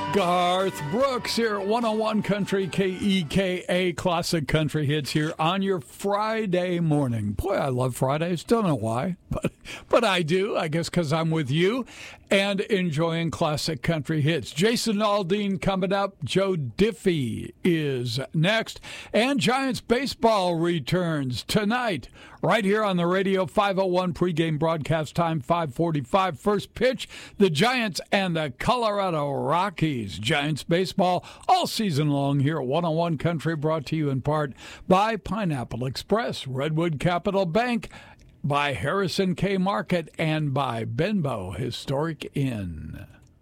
Garth Brooks here at 101 Country KEKA Classic Country Hits here on your Friday morning. Boy, I love Fridays. Don't know why, but I do. I guess because I'm with you and enjoying classic country hits. Jason Aldean coming up. Joe Diffie is next. And Giants baseball returns tonight right here on the radio. 5:01 pregame broadcast time, 5:45 first pitch. The Giants and the Colorado Rockies. Giants baseball all season long here at 101 Country, brought to you in part by Pineapple Express, Redwood Capital Bank, by Harrison K. Market, and by Benbow Historic Inn.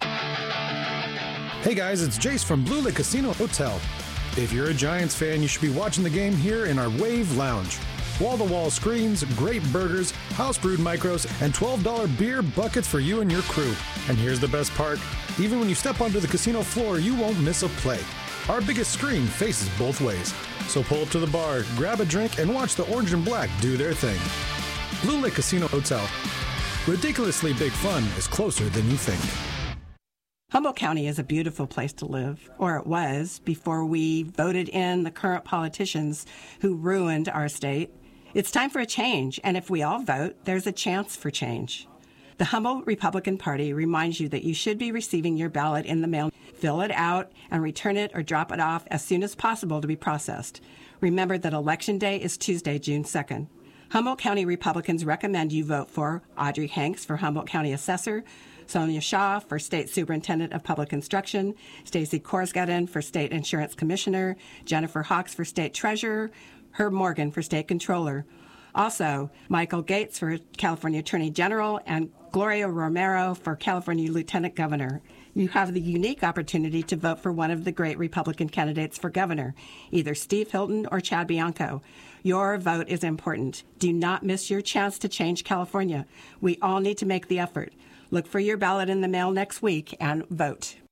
Hey guys, it's Jace from Blue Lake Casino Hotel. If you're a Giants fan, you should be watching the game here in our Wave Lounge. Wall-to-wall screens, great burgers, house-brewed micros, and $12 beer buckets for you and your crew. And here's the best part. Even when you step onto the casino floor, you won't miss a play. Our biggest screen faces both ways. So pull up to the bar, grab a drink, and watch the orange and black do their thing. Blue Lake Casino Hotel. Ridiculously big fun is closer than you think. Humboldt County is a beautiful place to live, or it was, before we voted in the current politicians who ruined our state. It's time for a change, and if we all vote, there's a chance for change. The Humboldt Republican Party reminds you that you should be receiving your ballot in the mail. Fill it out and return it or drop it off as soon as possible to be processed. Remember that Election Day is Tuesday, June 2nd. Humboldt County Republicans recommend you vote for Audrey Hanks for Humboldt County Assessor, Sonia Shaw for State Superintendent of Public Instruction, Stacy Korsgaden for State Insurance Commissioner, Jennifer Hawks for State Treasurer, Herb Morgan for State Controller. Also, Michael Gates for California Attorney General, and Gloria Romero for California Lieutenant Governor. You have the unique opportunity to vote for one of the great Republican candidates for governor, either Steve Hilton or Chad Bianco. Your vote is important. Do not miss your chance to change California. We all need to make the effort. Look for your ballot in the mail next week and vote.